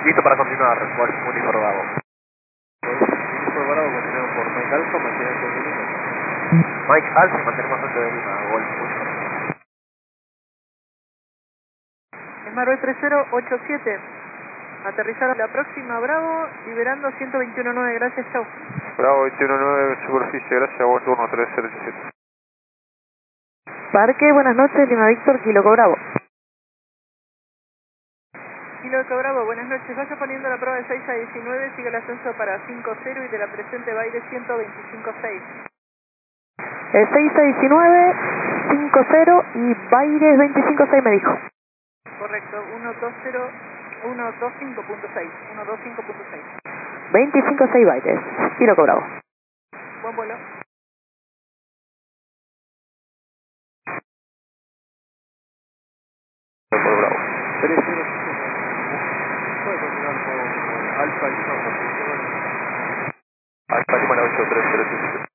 Listo para continuar, Unifor Bravo. Unifor Bravo, continuamos por Mike Alfa, mantenemos 8 minutos. Mike Alfa, mantenemos 8 de Lima, Golf Unifor. Esmarue 3087. Aterrizaron la próxima, Bravo, liberando 121.9, gracias, chau. Bravo 21.9, superficie, gracias, buen turno 3087. Parque, buenas noches, Lima Víctor, Kilo Bravo. Kilo Eco Bravo, buenas noches. Vaya poniendo la prueba de 6 a 19, sigue el ascenso para 5-0 y de la presente Baile 125.6. 6 a 19, 5-0 y Baires 25-6 me dijo. Correcto, 125.6. 125.6. 25-6 Baires, Kilo Bravo. Buen vuelo. Por Bravo. 3087. Puede continuar con Alfa Lima, Alfa Lima 8307.